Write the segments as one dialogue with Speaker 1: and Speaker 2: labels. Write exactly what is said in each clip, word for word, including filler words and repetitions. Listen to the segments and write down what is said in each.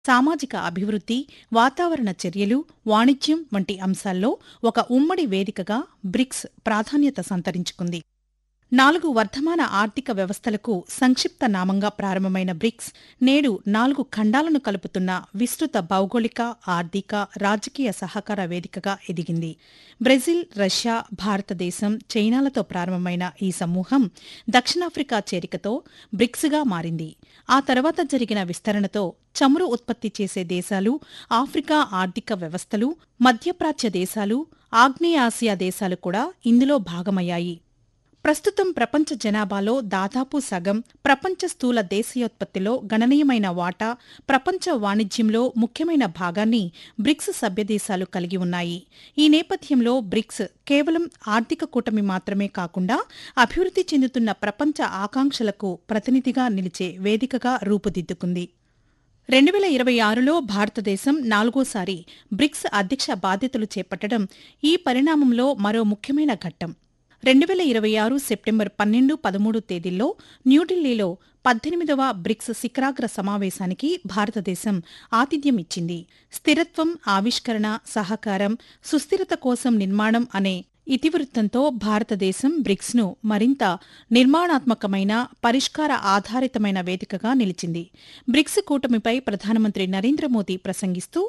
Speaker 1: సామాజిక అభివృద్ధి, వాతావరణ చర్యలు, వాణిజ్యం వంటి అంశాల్లో ఒక ఉమ్మడి వేదికగా బ్రిక్స్ ప్రాధాన్యత సంతరించుకుంది. నాలుగు వర్ధమాన ఆర్థిక వ్యవస్థలకు సంక్షిప్త నామంగా ప్రారంభమైన బ్రిక్స్ నేడు నాలుగు ఖండాలను కలుపుతున్న విస్తృత భౌగోళిక, ఆర్థిక, రాజకీయ సహకార వేదికగా ఎదిగింది. బ్రెజిల్, రష్యా, భారతదేశం, చైనాలతో ప్రారంభమైన ఈ సమూహం దక్షిణాఫ్రికా చేరికతో బ్రిక్స్గా మారింది. ఆ తర్వాత జరిగిన విస్తరణతో చమురు ఉత్పత్తి చేసే దేశాలు, ఆఫ్రికా ఆర్థిక వ్యవస్థలు, మధ్యప్రాచ్య దేశాలు, ఆగ్నేయాసియా దేశాలు కూడా ఇందులో భాగమయ్యాయి. ప్రస్తుతం ప్రపంచ జనాభాలో దాదాపు సగం, ప్రపంచ స్థూల దేశీయోత్పత్తిలో గణనీయమైన వాటా, ప్రపంచ వాణిజ్యంలో ముఖ్యమైన భాగాన్ని బ్రిక్స్ సభ్యదేశాలు కలిగి ఉన్నాయి. ఈ నేపథ్యంలో బ్రిక్స్ కేవలం ఆర్థిక కూటమి మాత్రమే కాకుండా అభివృద్ధి చెందుతున్న ప్రపంచ ఆకాంక్షలకు ప్రతినిధిగా నిలిచే వేదికగా రూపుదిద్దుకుంది. రెండు వేల ఇరవై ఆరులో భారతదేశం నాలుగోసారి బ్రిక్స్ అధ్యక్ష బాధ్యతలు చేపట్టడం ఈ పరిణామంలో మరో ముఖ్యమైన ఘట్టం. రెండు వేల ఇరవై ఆరు సెప్టెంబర్ పన్నెండు, పదమూడు తేదీల్లో న్యూఢిల్లీలో పద్దెనిమిదవ బ్రిక్స్ శిఖరాగ్ర సమావేశానికి భారతదేశం ఆతిథ్యమిచ్చింది. స్థిరత్వం, ఆవిష్కరణ, సహకారం, సుస్థిరత కోసం నిర్మాణం అనే ఇతివృత్తంతో భారతదేశం బ్రిక్స్ను మరింత నిర్మాణాత్మకమైన, పరిష్కార ఆధారితమైన వేదికగా నిలిచింది. బ్రిక్స్ కూటమిపై ప్రధానమంత్రి నరేంద్ర మోదీ ప్రసంగిస్తూ,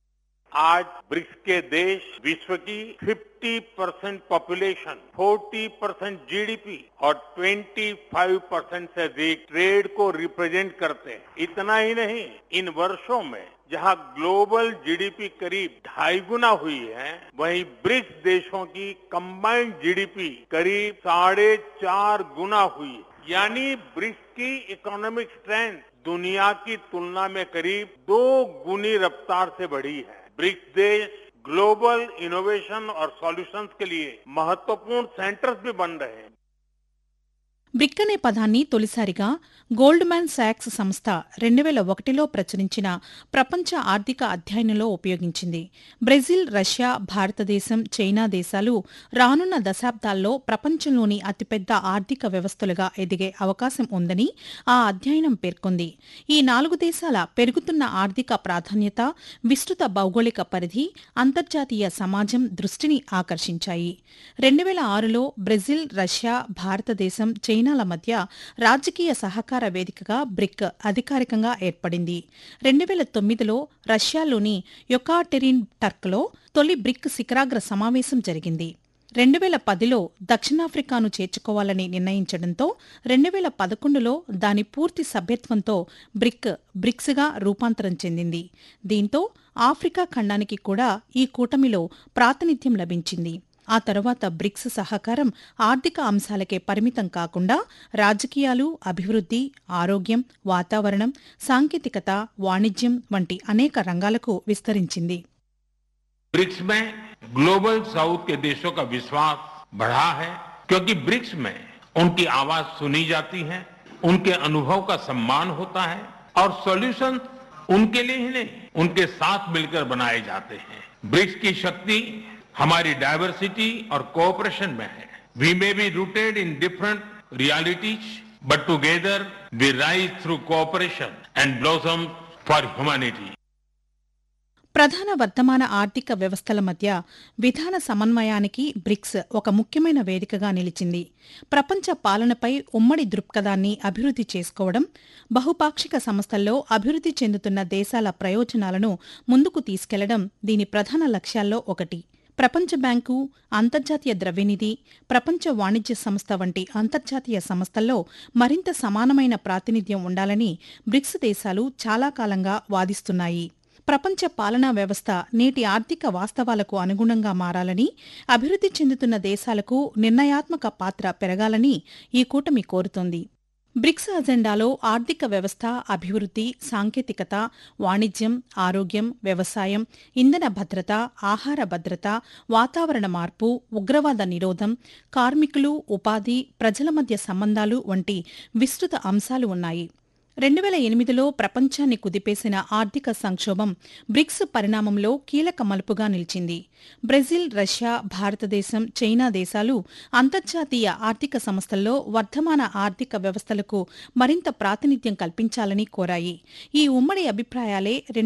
Speaker 2: आज ब्रिक्स के देश विश्व की पचास परसेंट पॉपुलेशन, चालीस परसेंट जीडीपी और पच्चीस परसेंट से अधिक ट्रेड को रिप्रेजेंट करते हैं। इतना ही नहीं, इन वर्षों में जहां ग्लोबल जीडीपी करीब ढाई गुना हुई है, वहीं ब्रिक्स देशों की कंबाइंड जीडीपी करीब साढ़े चार गुना हुई है। यानी ब्रिक्स की इकोनॉमिक स्ट्रेंथ दुनिया की तुलना में करीब दो गुनी रफ्तार से बढ़ी है। ब्रिक्स देश ग्लोबल इनोवेशन और सॉल्यूशंस के लिए महत्वपूर्ण सेंटर्स भी बन रहे हैं।
Speaker 1: బ్రిక్ అనే పదాన్ని తొలిసారిగా గోల్డ్మాన్ సాక్స్ సంస్థ రెండు వేల ఒకటిలో ప్రచురించిన ప్రపంచ ఆర్థిక అధ్యయనంలో ఉపయోగించింది. బ్రెజిల్, రష్యా, భారతదేశం, చైనా దేశాలు రానున్న దశాబ్దాల్లో ప్రపంచంలోని అతిపెద్ద ఆర్థిక వ్యవస్థలుగా ఎదిగే అవకాశం ఉందని ఆ అధ్యయనం పేర్కొంది. ఈ నాలుగు దేశాల పెరుగుతున్న ఆర్థిక ప్రాధాన్యత, విస్తృత భౌగోళిక పరిధి అంతర్జాతీయ సమాజం దృష్టిని ఆకర్షించాయి. రెండు వేల ఆరులో బ్రెజిల్, రష్యా, భారతదేశం, చైనాల మధ్య రాజకీయ సహకార వేదికగా బ్రిక్ అధికారికంగా ఏర్పడింది. రెండు వేల తొమ్మిదిలో రష్యాలోని యొకాటెరిన్ టర్క్లో తొలి బ్రిక్ శిఖరాగ్ర సమావేశం జరిగింది. రెండు వేల పదిలో దక్షిణాఫ్రికాను చేర్చుకోవాలని నిర్ణయించడంతో రెండు వేల పదకొండులో దాని పూర్తి సభ్యత్వంతో బ్రిక్ బ్రిక్స్గా రూపాంతరం చెందింది. దీంతో ఆఫ్రికా ఖండానికి కూడా ఈ కూటమిలో ప్రాతినిధ్యం లభించింది. ఆ తర్వాత బ్రిక్స్ సహకారం ఆర్థిక అంశాలకే పరిమితం కాకుండా రాజకీయాలు, అభివృద్ధి, ఆరోగ్యం, వాతావరణం, సాంకేతికత, వాణిజ్యం వంటి అనేక రంగాలకు విస్తరించింది.
Speaker 3: ब्रिक्स में ग्लोबल साउथ के देशों का विश्वास बढ़ा है, क्योंकि ब्रिक्स में उनकी आवाज सुनी जाती है, उनके अनुभव का सम्मान होता है और सॉल्यूशन उनके लिए ही नहीं, उनके साथ मिलकर बनाए जाते हैं। ब्रिक्स की शक्ति हमारी डाइवर्सिटी और कोऑपरेशन में है। We may be rooted in different realities, but together we rise through cooperation and blossom for humanity.
Speaker 1: ప్రధాన వర్ధమాన ఆర్థిక వ్యవస్థల మధ్య విధాన సమన్వయానికి బ్రిక్స్ ఒక ముఖ్యమైన వేదికగా నిలిచింది. ప్రపంచ పాలనపై ఉమ్మడి దృక్పథాన్ని అభివృద్ధి చేసుకోవడం, బహుపాక్షిక సంస్థల్లో అభివృద్ధి చెందుతున్న దేశాల ప్రయోజనాలను ముందుకు తీసుకెళ్లడం దీని ప్రధాన లక్ష్యాల్లో ఒకటి. ప్రపంచ బ్యాంకు, అంతర్జాతీయ ద్రవ్యనిధి, ప్రపంచ వాణిజ్య సంస్థ వంటి అంతర్జాతీయ సంస్థల్లో మరింత సమానమైన ప్రాతినిధ్యం ఉండాలని బ్రిక్స్ దేశాలు చాలా కాలంగా వాదిస్తున్నాయి. ప్రపంచ పాలనా వ్యవస్థ నేటి ఆర్థిక వాస్తవాలకు అనుగుణంగా మారాలని, అభివృద్ధి చెందుతున్న దేశాలకు నిర్ణయాత్మక పాత్ర పెరగాలని ఈ కూటమి కోరుతోంది. బ్రిక్స్ అజెండాలో ఆర్థిక వ్యవస్థ, అభివృద్ధి, సాంకేతికత, వాణిజ్యం, ఆరోగ్యం, వ్యవసాయం, ఇంధన భద్రత, ఆహార భద్రత, వాతావరణ మార్పు, ఉగ్రవాద నిరోధం, కార్మికులు, ఉపాధి, ప్రజల మధ్య సంబంధాలు వంటి విస్తృత అంశాలు ఉన్నాయి. రెండు వేల ఎనిమిదిలో ప్రపంచాన్ని కుదిపేసిన ఆర్థిక సంక్షోభం బ్రిక్స్ పరిణామంలో కీలక మలుపుగా నిలిచింది. బ్రెజిల్, రష్యా, భారతదేశం, చైనా దేశాలు అంతర్జాతీయ ఆర్థిక సంస్థల్లో వర్ధమాన ఆర్థిక వ్యవస్థలకు మరింత ప్రాతినిధ్యం కల్పించాలని కోరాయి. ఈ ఉమ్మడి అభిప్రాయాలే